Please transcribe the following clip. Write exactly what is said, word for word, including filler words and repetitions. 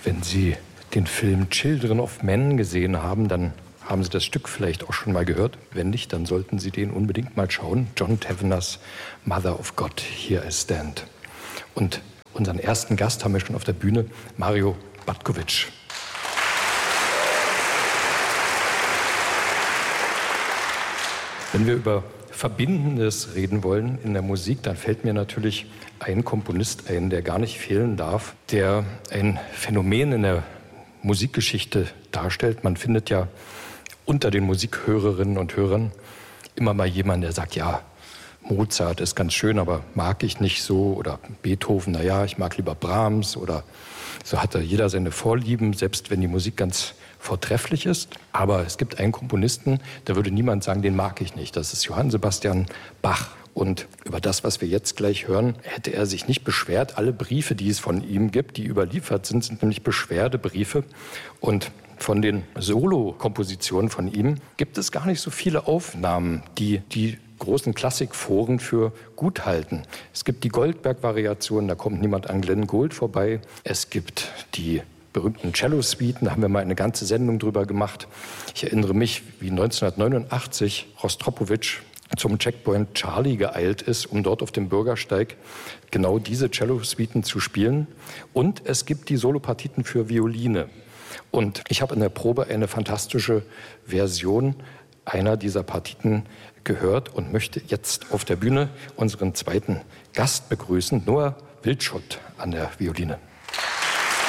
Wenn Sie den Film Children of Men gesehen haben, dann haben Sie das Stück vielleicht auch schon mal gehört. Wenn nicht, dann sollten Sie den unbedingt mal schauen. John Taverners Mother of God, Here I Stand. Und unseren ersten Gast haben wir schon auf der Bühne, Mario Batkovic. Wenn wir über Verbindendes reden wollen in der Musik, dann fällt mir natürlich ein Komponist ein, der gar nicht fehlen darf, der ein Phänomen in der Musikgeschichte darstellt. Man findet ja unter den Musikhörerinnen und Hörern immer mal jemanden, der sagt, ja, Mozart ist ganz schön, aber mag ich nicht so. Oder Beethoven, naja, ich mag lieber Brahms. Oder so hat da jeder seine Vorlieben, selbst wenn die Musik ganz vortrefflich ist. Aber es gibt einen Komponisten, da würde niemand sagen, den mag ich nicht. Das ist Johann Sebastian Bach. Und über das, was wir jetzt gleich hören, hätte er sich nicht beschwert. Alle Briefe, die es von ihm gibt, die überliefert sind, sind nämlich Beschwerdebriefe. Und von den Solo-Kompositionen von ihm gibt es gar nicht so viele Aufnahmen, die die großen Klassikforen für gut halten. Es gibt die Goldberg-Variation, da kommt niemand an Glenn Gould vorbei. Es gibt die berühmten Cello-Suiten, da haben wir mal eine ganze Sendung drüber gemacht. Ich erinnere mich, wie neunzehnhundertneunundachtzig Rostropowitsch zum Checkpoint Charlie geeilt ist, um dort auf dem Bürgersteig genau diese Cello-Suiten zu spielen. Und es gibt die Solopartiten für Violine. Und ich habe in der Probe eine fantastische Version einer dieser Partiten gehört und möchte jetzt auf der Bühne unseren zweiten Gast begrüßen, Noah Wildschut an der Violine.